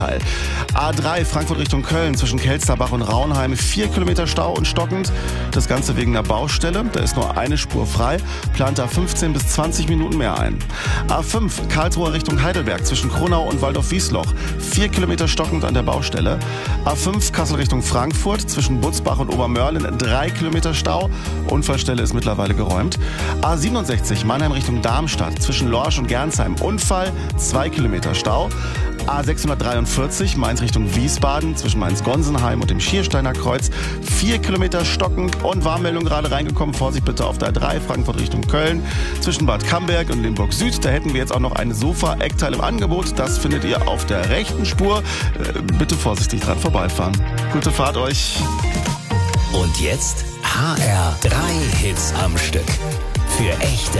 A3 Frankfurt Richtung Köln zwischen Kelsterbach und Raunheim 4 Kilometer Stau und stockend. Das Ganze wegen einer Baustelle. Da ist nur eine Spur frei. Plant da 15 bis 20 Minuten mehr ein. A5 Karlsruhe Richtung Heidelberg zwischen Kronau und Waldorf-Wiesloch 4 Kilometer stockend an der Baustelle. A5 Kassel Richtung Frankfurt zwischen Butzbach und Obermörlen 3 Kilometer Stau. Unfallstelle ist mittlerweile geräumt. A67 Mannheim Richtung Darmstadt zwischen Lorsch und Gernsheim Unfall 2 Kilometer Stau. A643 Mainz Richtung Wiesbaden zwischen Mainz-Gonsenheim und dem Schiersteiner Kreuz 4 Kilometer stockend und Warnmeldung gerade reingekommen. Vorsicht bitte auf der A3 Frankfurt Richtung Köln zwischen Bad Camberg und Limburg Süd. Da hätten wir jetzt auch noch ein Sofa-Eckteil im Angebot. Das findet ihr auf der rechten Spur. Bitte vorsichtig dran vorbeifahren. Gute Fahrt euch. Und jetzt HR3 Hits am Stück. Für echte